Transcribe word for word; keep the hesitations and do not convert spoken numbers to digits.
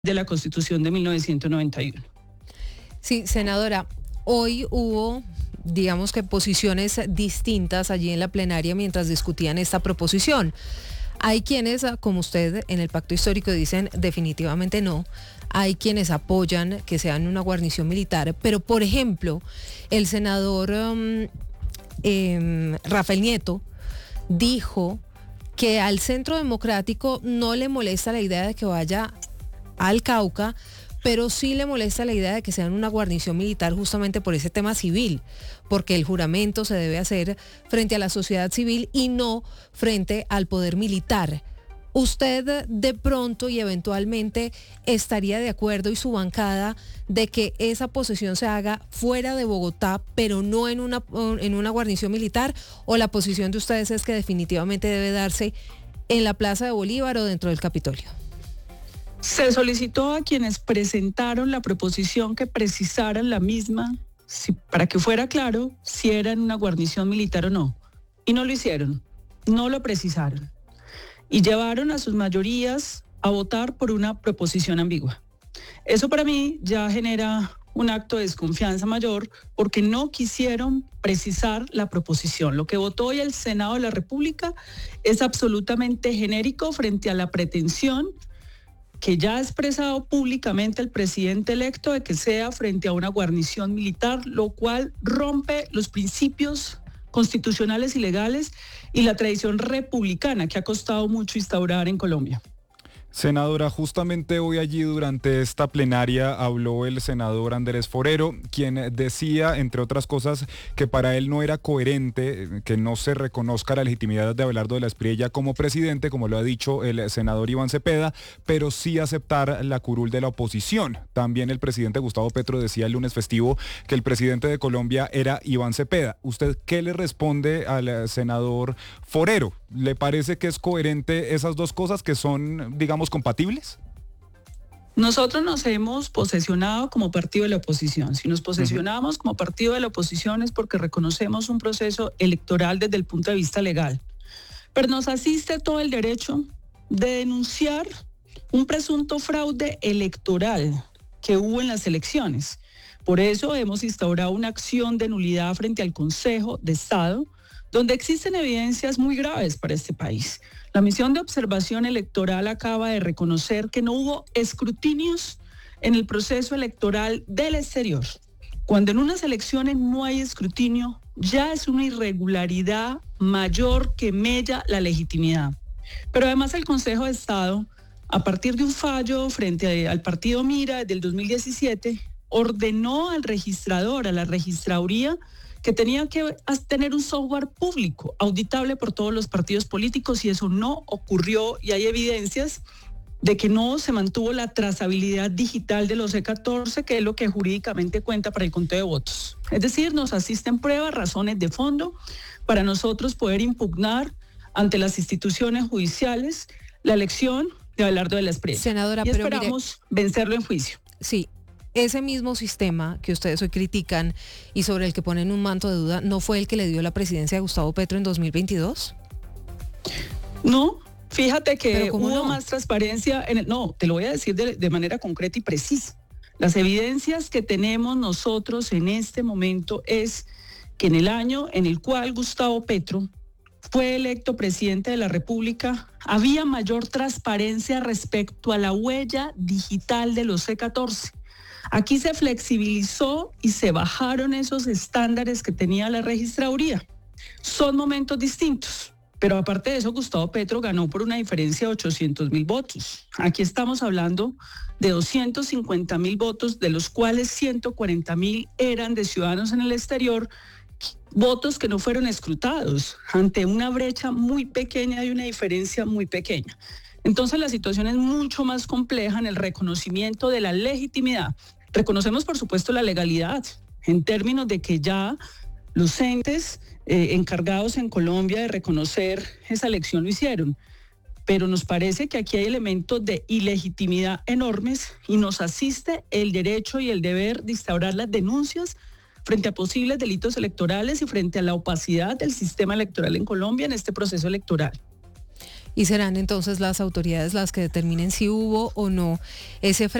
de la Constitución de mil novecientos noventa y uno. Sí, senadora, hoy hubo, digamos que posiciones distintas allí en la plenaria mientras discutían esta proposición. Hay quienes, como usted, en el pacto histórico dicen definitivamente no. Hay quienes apoyan que sean una guarnición militar, pero por ejemplo, el senador um, eh, Rafael Nieto dijo que al Centro Democrático no le molesta la idea de que vaya al Cauca, pero sí le molesta la idea de que sean una guarnición militar justamente por ese tema civil, porque el juramento se debe hacer frente a la sociedad civil y no frente al poder militar. ¿Usted de pronto y eventualmente estaría de acuerdo, y su bancada, de que esa posesión se haga fuera de Bogotá, pero no en una, en una guarnición militar? ¿O la posición de ustedes es que definitivamente debe darse en la Plaza de Bolívar o dentro del Capitolio? Se solicitó a quienes presentaron la proposición que precisaran la misma, si, para que fuera claro si era en una guarnición militar o no. Y no lo hicieron, no lo precisaron. Y llevaron a sus mayorías a votar por una proposición ambigua. Eso para mí ya genera un acto de desconfianza mayor porque no quisieron precisar la proposición. Lo que votó hoy el Senado de la República es absolutamente genérico frente a la pretensión que ya ha expresado públicamente el presidente electo de que sea frente a una guarnición militar, lo cual rompe los principios constitucionales y legales y la tradición republicana que ha costado mucho instaurar en Colombia. Senadora, justamente hoy allí durante esta plenaria habló el senador Andrés Forero, quien decía, entre otras cosas, que para él no era coherente que no se reconozca la legitimidad de Abelardo de la Espriella como presidente, como lo ha dicho el senador Iván Cepeda, pero sí aceptar la curul de la oposición. También el presidente Gustavo Petro decía el lunes festivo que el presidente de Colombia era Iván Cepeda. ¿Usted qué le responde al senador Forero? ¿Le parece que es coherente esas dos cosas que son, digamos, compatibles? Nosotros nos hemos posesionado como partido de la oposición. Si nos posesionamos uh-huh. como partido de la oposición es porque reconocemos un proceso electoral desde el punto de vista legal. Pero nos asiste todo el derecho de denunciar un presunto fraude electoral que hubo en las elecciones. Por eso hemos instaurado una acción de nulidad frente al Consejo de Estado, donde existen evidencias muy graves para este país. La misión de observación electoral acaba de reconocer que no hubo escrutinios en el proceso electoral del exterior. Cuando en unas elecciones no hay escrutinio, ya es una irregularidad mayor que mella la legitimidad. Pero además el Consejo de Estado, a partir de un fallo frente al partido Mira del dos mil diecisiete, ordenó al registrador, a la registraduría, que tenía que tener un software público, auditable por todos los partidos políticos, y eso no ocurrió, y hay evidencias de que no se mantuvo la trazabilidad digital de los C catorce, que es lo que jurídicamente cuenta para el conteo de votos. Es decir, nos asisten pruebas, razones de fondo, para nosotros poder impugnar ante las instituciones judiciales la elección de Abelardo de la Espriella. Senadora, y pero esperamos mire, vencerlo en juicio. Sí. Ese mismo sistema que ustedes hoy critican y sobre el que ponen un manto de duda, ¿no fue el que le dio la presidencia a Gustavo Petro en dos mil veintidós? No, fíjate que hubo no? más transparencia en el... No, te lo voy a decir de, de manera concreta y precisa. Las evidencias que tenemos nosotros en este momento es que en el año en el cual Gustavo Petro fue electo presidente de la República, había mayor transparencia respecto a la huella digital de los C catorce. Aquí se flexibilizó y se bajaron esos estándares que tenía la registraduría. Son momentos distintos, pero aparte de eso, Gustavo Petro ganó por una diferencia de ochocientos mil votos. Aquí estamos hablando de doscientos cincuenta mil votos, de los cuales ciento cuarenta mil eran de ciudadanos en el exterior, votos que no fueron escrutados, ante una brecha muy pequeña y una diferencia muy pequeña. Entonces la situación es mucho más compleja en el reconocimiento de la legitimidad. Reconocemos, por supuesto, la legalidad, en términos de que ya los entes eh, encargados en Colombia de reconocer esa elección lo hicieron. Pero nos parece que aquí hay elementos de ilegitimidad enormes y nos asiste el derecho y el deber de instaurar las denuncias frente a posibles delitos electorales y frente a la opacidad del sistema electoral en Colombia en este proceso electoral. y serán entonces las autoridades las que determinen si hubo o no ese